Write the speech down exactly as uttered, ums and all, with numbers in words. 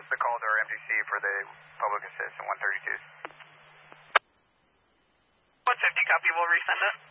process the call to our M D C for the public assist in one thirty-two. one fifty, copy, we'll resend it.